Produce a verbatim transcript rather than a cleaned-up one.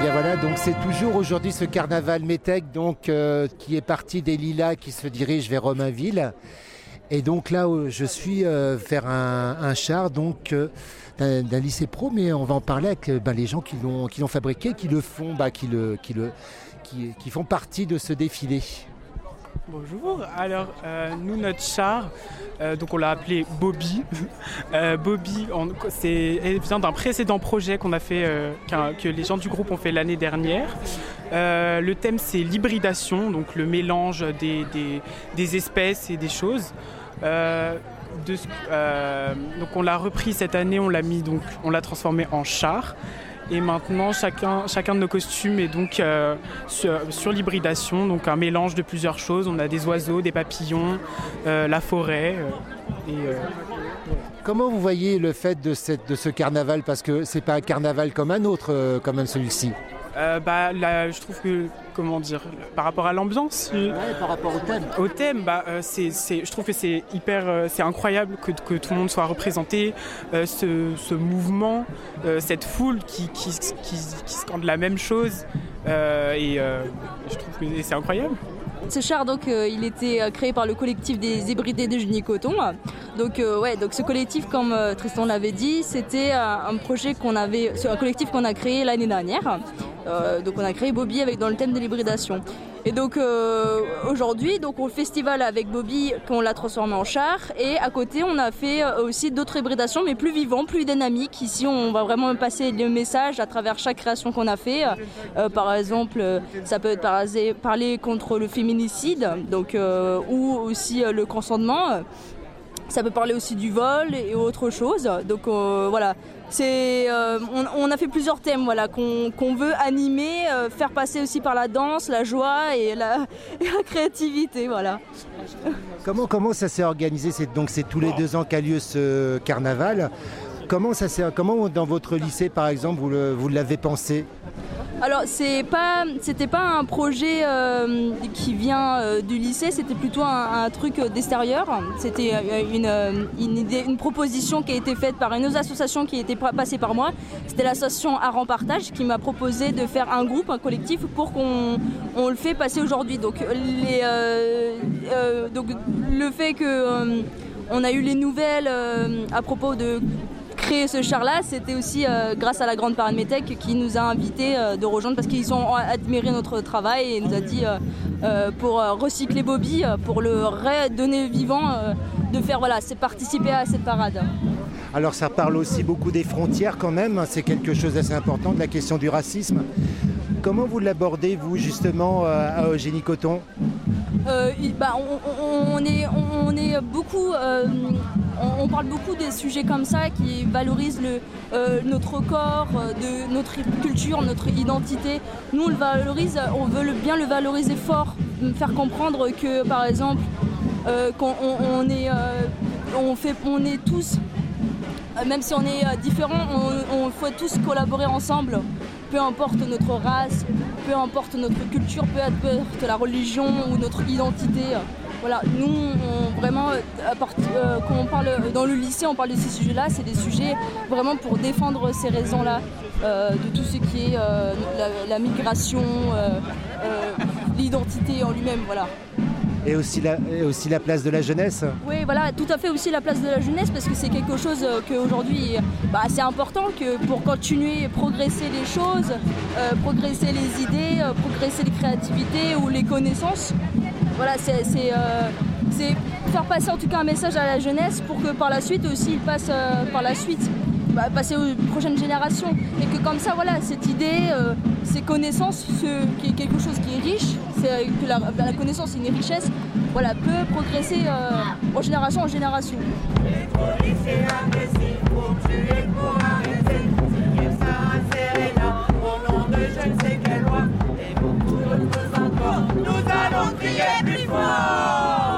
bien voilà, donc c'est toujours aujourd'hui ce carnaval Métèque donc, euh, qui est parti des Lilas, qui se dirige vers Romainville. Et donc là, je suis euh, faire un, un char donc, euh, d'un, d'un lycée pro, mais on va en parler avec euh, ben, les gens qui l'ont, qui l'ont fabriqué, qui le font, bah, qui, le, qui, le, qui, qui font partie de ce défilé. Bonjour, alors euh, nous notre char, euh, donc on l'a appelé Bobby. euh, Bobby, on, c'est, elle vient d'un précédent projet qu'on a fait, euh, que les gens du groupe ont fait l'année dernière. Euh, le thème c'est l'hybridation, donc le mélange des, des, des espèces et des choses. Euh, de, euh, donc on l'a repris cette année, on l'a mis donc, on l'a transformé en char. Et maintenant, chacun, chacun de nos costumes est donc euh, sur, sur l'hybridation, donc un mélange de plusieurs choses. On a des oiseaux, des papillons, euh, la forêt. Euh, et, euh, Comment vous voyez le fait de, cette, de ce carnaval ? Parce que c'est pas un carnaval comme un autre, euh, comme même celui-ci. Euh, bah, là, je trouve que, comment dire, par rapport à l'ambiance, ouais, par rapport au thème, au thème, bah, euh, c'est, c'est, je trouve que c'est hyper, euh, c'est incroyable que, que tout le monde soit représenté, euh, ce, ce mouvement, euh, cette foule qui, qui, qui, qui scande la même chose, euh, et euh, je trouve que c'est incroyable. Ce char, donc, euh, il était créé par le collectif des hybridés de Juny-Coton. Donc, euh, ouais, donc ce collectif, comme euh, Tristan l'avait dit, c'était euh, un projet qu'on avait, un collectif qu'on a créé l'année dernière. Euh, donc, on a créé Bobby avec dans le thème de l'hybridation. Et donc euh, aujourd'hui, donc au festival avec Bobby, qu'on l'a transformé en char, et à côté, on a fait aussi d'autres hybridations, mais plus vivants, plus dynamiques. Ici, on va vraiment passer le message à travers chaque création qu'on a fait. Euh, par exemple, ça peut être parler, parler contre le féminicide, donc euh, ou aussi euh, le consentement. Ça peut parler aussi du vol et autre chose. Donc euh, voilà, c'est, euh, on, on a fait plusieurs thèmes voilà, qu'on, qu'on veut animer, euh, faire passer aussi par la danse, la joie et la, et la créativité. Voilà. Comment, comment ça s'est organisé ? c'est, donc c'est tous les deux ans qu'a lieu ce carnaval. Comment, ça s'est, comment dans votre lycée par exemple vous, le, vous l'avez pensé ? Alors c'est pas, c'était pas un projet euh, qui vient euh, du lycée, c'était plutôt un, un truc d'extérieur. C'était une, une, idée, une proposition qui a été faite par une autre association qui était passée par moi. C'était l'association Art en Partage qui m'a proposé de faire un groupe, un collectif pour qu'on on le fait passer aujourd'hui. Donc, les, euh, euh, donc le fait que euh, on a eu les nouvelles euh, à propos de créer ce char-là, c'était aussi euh, grâce à la Grande Parade Métèque qui nous a invités euh, de rejoindre parce qu'ils ont admiré notre travail et nous a dit euh, euh, pour euh, recycler Bobby, euh, pour le redonner vivant, euh, de faire voilà, c'est participer à cette parade. Alors ça parle aussi beaucoup des frontières quand même, c'est quelque chose d'assez important, de la question du racisme. Comment vous l'abordez vous justement à Juny-Coton ? Euh, bah, on, on, est, on est beaucoup, euh, on, on parle beaucoup des sujets comme ça qui valorisent le, euh, notre corps, de notre culture, notre identité. Nous on le valorise, on veut le, bien le valoriser fort, faire comprendre que par exemple, euh, qu'on on, on est, euh, on fait, on est tous, même si on est différents, on, on faut tous collaborer ensemble. Peu importe notre race, peu importe notre culture, peu importe la religion ou notre identité. Voilà, nous, on, vraiment, à part, euh, quand on parle dans le lycée, on parle de ces sujets-là, c'est des sujets vraiment pour défendre ces raisons-là, euh, de tout ce qui est euh, la, la migration, euh, euh, l'identité en lui-même, voilà. Et aussi, la, et aussi la place de la jeunesse. Oui, voilà, tout à fait aussi la place de la jeunesse parce que c'est quelque chose qu'aujourd'hui, bah, c'est important que pour continuer, progresser les choses, euh, progresser les idées, euh, progresser les créativités ou les connaissances. Voilà, c'est, c'est, euh, c'est faire passer en tout cas un message à la jeunesse pour que par la suite aussi, il passe euh, par la suite. Bah, passer aux prochaines générations et que comme ça voilà cette idée, euh, ces connaissances, ce, qui est quelque chose qui est riche, c'est que la, la connaissance est une richesse, voilà, peut progresser euh, en génération en génération. Les policiers agressifs vont tuer.